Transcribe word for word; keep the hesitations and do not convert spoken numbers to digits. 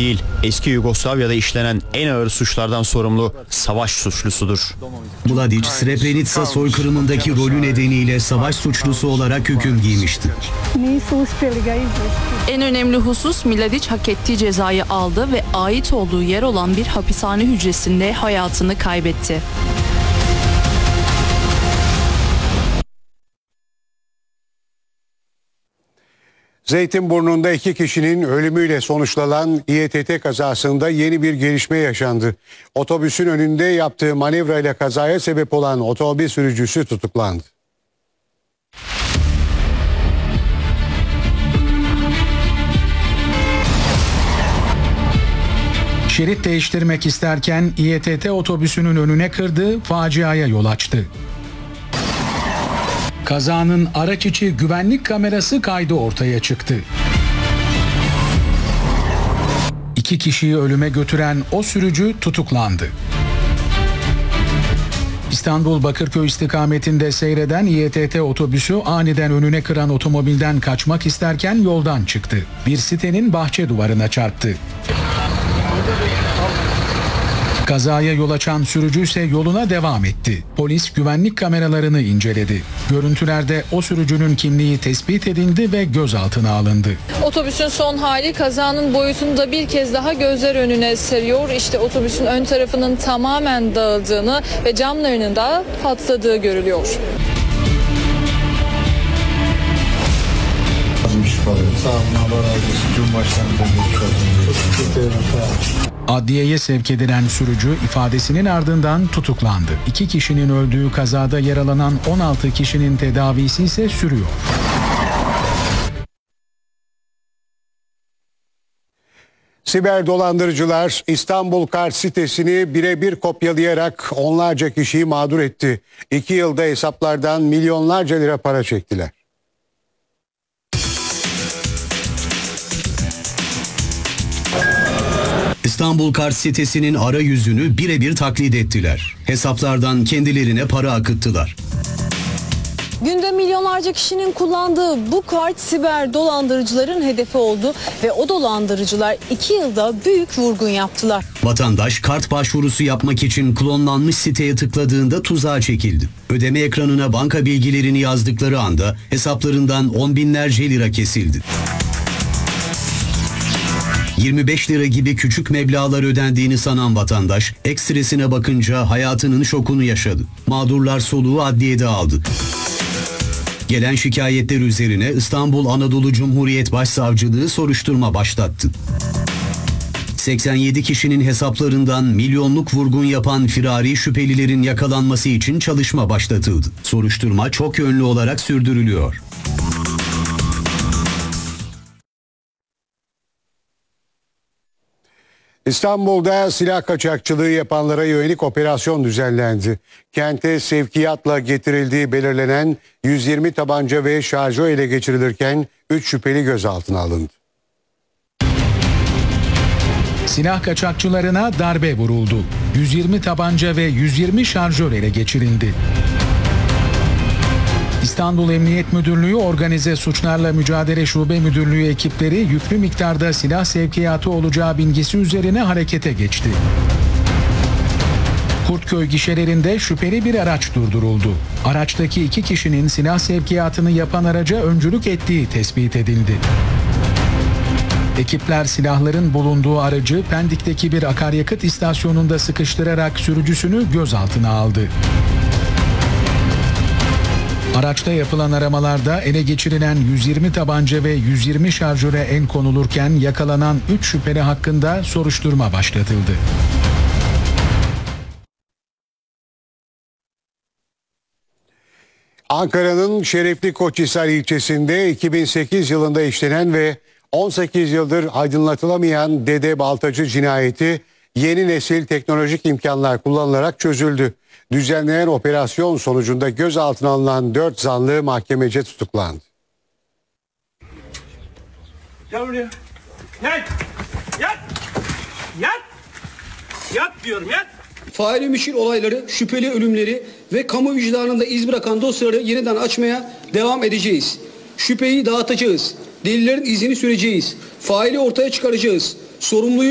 değil, eski Yugoslavya'da işlenen en ağır suçlardan sorumlu savaş suçlusudur. Mladić, Srebrenica soykırımındaki rolü nedeniyle savaş suçlusu olarak hüküm giymişti. En önemli husus, Mladić hak ettiği cezayı aldı ve ait olduğu yer olan bir hapishane hücresinde hayatını kaybetti. Zeytinburnu'nda iki kişinin ölümüyle sonuçlanan İETT kazasında yeni bir gelişme yaşandı. Otobüsün önünde yaptığı manevrayla kazaya sebep olan otomobil sürücüsü tutuklandı. Şerit değiştirmek isterken İETT otobüsünün önüne kırdı, faciaya yol açtı. Kazanın araç içi güvenlik kamerası kaydı ortaya çıktı. İki kişiyi ölüme götüren o sürücü tutuklandı. İstanbul Bakırköy istikametinde seyreden İETT otobüsü aniden önüne kıran otomobilden kaçmak isterken yoldan çıktı. Bir sitenin bahçe duvarına çarptı. Kazaya yol açan sürücü ise yoluna devam etti. Polis güvenlik kameralarını inceledi. Görüntülerde o sürücünün kimliği tespit edildi ve gözaltına alındı. Otobüsün son hali kazanın boyutunu da bir kez daha gözler önüne seriyor. İşte otobüsün ön tarafının tamamen dağıldığını ve camlarının da patladığı görülüyor. Adliyeye sevk edilen sürücü ifadesinin ardından tutuklandı. İki kişinin öldüğü kazada yaralanan on altı kişinin tedavisi ise sürüyor. Siber dolandırıcılar İstanbul Kart sitesini birebir kopyalayarak onlarca kişiyi mağdur etti. İki yılda hesaplardan milyonlarca lira para çektiler. İstanbul Kart sitesinin arayüzünü birebir taklit ettiler. Hesaplardan kendilerine para akıttılar. Günde milyonlarca kişinin kullandığı bu kart siber dolandırıcıların hedefi oldu ve o dolandırıcılar iki yılda büyük vurgun yaptılar. Vatandaş kart başvurusu yapmak için klonlanmış siteye tıkladığında tuzağa çekildi. Ödeme ekranına banka bilgilerini yazdıkları anda hesaplarından on binlerce lira kesildi. yirmi beş lira gibi küçük meblağlar ödendiğini sanan vatandaş ekstresine bakınca hayatının şokunu yaşadı. Mağdurlar soluğu adliyede aldı. Gelen şikayetler üzerine İstanbul Anadolu Cumhuriyet Başsavcılığı soruşturma başlattı. seksen yedi kişinin hesaplarından milyonluk vurgun yapan firari şüphelilerin yakalanması için çalışma başlatıldı. Soruşturma çok yönlü olarak sürdürülüyor. İstanbul'da silah kaçakçılığı yapanlara yönelik operasyon düzenlendi. Kente sevkiyatla getirildiği belirlenen yüz yirmi tabanca ve şarjör ele geçirilirken üç şüpheli gözaltına alındı. Silah kaçakçılarına darbe vuruldu. yüz yirmi tabanca ve yüz yirmi şarjör ele geçirildi. İstanbul Emniyet Müdürlüğü Organize Suçlarla Mücadele Şube Müdürlüğü ekipleri yüklü miktarda silah sevkiyatı olacağı bilgisi üzerine harekete geçti. Kurtköy gişelerinde şüpheli bir araç durduruldu. Araçtaki iki kişinin silah sevkiyatını yapan araca öncülük ettiği tespit edildi. Ekipler silahların bulunduğu aracı Pendik'teki bir akaryakıt istasyonunda sıkıştırarak sürücüsünü gözaltına aldı. Araçta yapılan aramalarda ele geçirilen yüz yirmi tabanca ve yüz yirmi şarjöre el konulurken yakalanan üç şüpheli hakkında soruşturma başlatıldı. Ankara'nın Şerefli Koçhisar ilçesinde iki bin sekiz yılında işlenen ve on sekiz yıldır aydınlatılamayan Dede Baltacı cinayeti yeni nesil teknolojik imkanlar kullanılarak çözüldü. Düzenlenen operasyon sonucunda gözaltına alınan dört zanlı mahkemece tutuklandı. Gel buraya. Yat. Yat. Yat. Yat diyorum yat. Faili müşir olayları, şüpheli ölümleri ve kamu vicdanında iz bırakan dosyaları yeniden açmaya devam edeceğiz. Şüpheyi dağıtacağız. Delillerin izini süreceğiz. Faili ortaya çıkaracağız. Sorumluyu